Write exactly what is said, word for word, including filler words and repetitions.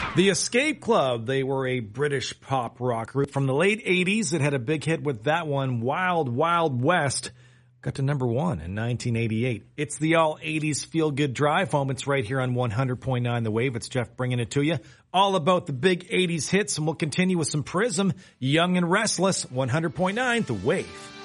The Escape Club, they were a British pop rock group from the late eighties. It had a big hit with that one, Wild Wild West. Got to number one in nineteen eighty-eight. It's the all eighties feel-good drive home. It's right here on one hundred point nine The Wave. It's Jeff bringing it to you. All about the big eighties hits, and we'll continue with some Prism, Young and Restless, one hundred point nine The Wave.